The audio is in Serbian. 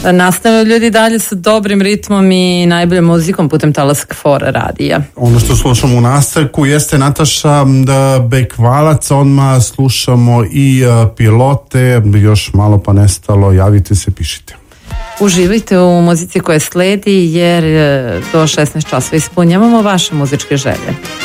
Nastavljaju ljudi dalje sa dobrim ritmom i najboljom muzikom putem Talask For radija. Ono što slušamo u nastavku jeste Nataša Bekvalac, odmah slušamo i Pilote, još malo pa nestalo, javite se, pišite. Uživajte u muzici koja sledi jer do 16 časova ispunjavamo vaše muzičke želje.